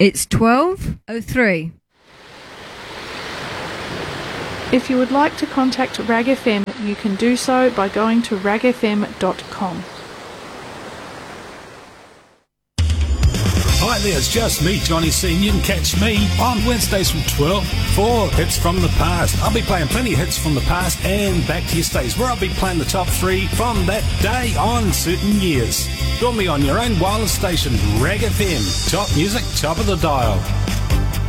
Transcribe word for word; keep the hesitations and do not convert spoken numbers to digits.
It's twelve oh three. If you would like to contact Rag F M, you can do so by going to rag f m dot com. Hi there, it's just me, Johnny C, and you can catch me on Wednesdays from twelve for Hits from the Past. I'll be playing plenty of hits from the past and back to yesterdays, where I'll be playing the top three from that day on certain years. Join me on your own wireless station, Rag F M. Top music, top of the dial.